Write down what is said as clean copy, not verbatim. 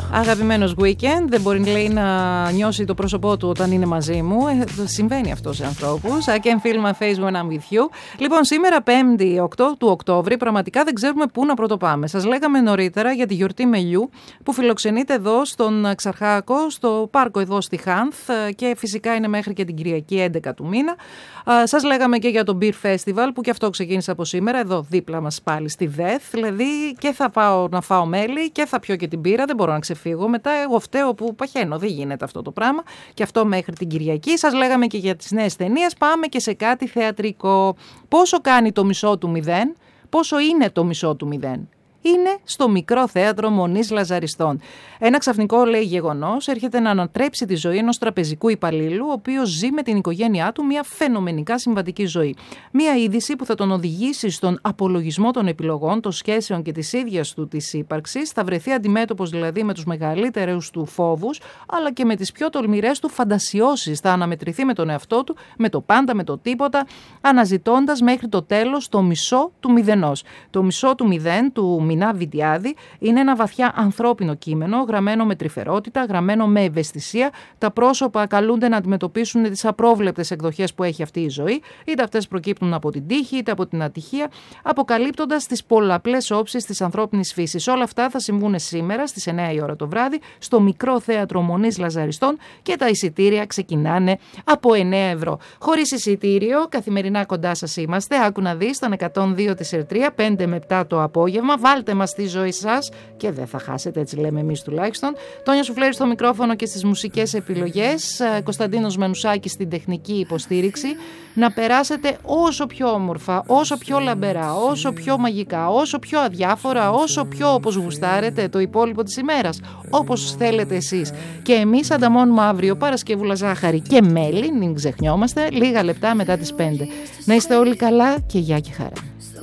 Αγαπημένος Weekend, δεν μπορεί, λέει, να νιώσει το πρόσωπό του όταν είναι μαζί μου. Συμβαίνει αυτό σε ανθρώπους. I can feel my face when I'm with you. Λοιπόν, σήμερα 5η 8 του Οκτώβρη, πραγματικά δεν ξέρουμε πού να πρωτοπάμε. Σας λέγαμε νωρίτερα για τη γιορτή Μελιού που φιλοξενείται εδώ στον Ξαρχάκο, στο πάρκο εδώ στη Χάνθ, και φυσικά είναι μέχρι και την Κυριακή 11 του μήνα. Σας λέγαμε και για το Beer Festival που και αυτό ξεκίνησε από σήμερα, εδώ δίπλα μας πάλι στη ΔΕΘ. Δηλαδή και θα πάω να φάω μέλι και θα πιω και την μπύρα, δεν μπορώ να ξεφύγω. Μετά εγώ φταίω που παχαίνω, δεν γίνεται αυτό το πράγμα. Και αυτό μέχρι την Κυριακή. Σας λέγαμε και για τις νέες ταινίες, πάμε και σε κάτι θεατρικό. Πόσο κάνει το μισό του 0, πόσο είναι το μισό του 0. Είναι στο Μικρό Θέατρο Μονής Λαζαριστών. Ένα ξαφνικό, λέει, γεγονός έρχεται να ανατρέψει τη ζωή ενός τραπεζικού υπαλλήλου, ο οποίος ζει με την οικογένειά του μια φαινομενικά συμβατική ζωή. Μια είδηση που θα τον οδηγήσει στον απολογισμό των επιλογών, των σχέσεων και της ίδιας του της ύπαρξης. Θα βρεθεί αντιμέτωπος δηλαδή με τους μεγαλύτερους του φόβους, αλλά και με τις πιο τολμηρές του φαντασιώσεις. Θα αναμετρηθεί με τον εαυτό του, με το πάντα, με το τίποτα, αναζητώντας μέχρι το τέλος το μισό του μηδενός. Το μισό του 0 του Μινά Βιντιάδη είναι ένα βαθιά ανθρώπινο κείμενο, γραμμένο με τρυφερότητα, γραμμένο με ευαισθησία. Τα πρόσωπα καλούνται να αντιμετωπίσουν τις απρόβλεπτες εκδοχές που έχει αυτή η ζωή, είτε αυτές προκύπτουν από την τύχη είτε από την ατυχία, αποκαλύπτοντας τις πολλαπλές όψεις της ανθρώπινης φύσης. Όλα αυτά θα συμβούν σήμερα στις 9 η ώρα το βράδυ στο Μικρό Θέατρο Μονής Λαζαριστών και τα εισιτήρια ξεκινάνε από 9 ευρώ. Χωρίς εισιτήριο, καθημερινά κοντά σας είμαστε. Άκου να δεις, στον 102 της Ερτρία, 5 με 7 το απόγευμα. Βάλτε μας στη ζωή σας και δεν θα χάσετε, έτσι λέμε εμείς τουλάχιστον. Τόνια Σουφλέρη στο μικρόφωνο και στις μουσικές επιλογές, Κωνσταντίνος Μενουσάκης στην τεχνική υποστήριξη. Να περάσετε όσο πιο όμορφα, όσο πιο λαμπερά, όσο πιο μαγικά, όσο πιο αδιάφορα, όσο πιο όπως γουστάρετε το υπόλοιπο της ημέρας, όπως θέλετε εσείς. Και εμείς ανταμώνουμε αύριο Παρασκευούλα ζάχαρη και μέλι, μην ξεχνιόμαστε, λίγα λεπτά μετά τις 5. Να είστε όλοι καλά και γεια και χαρά.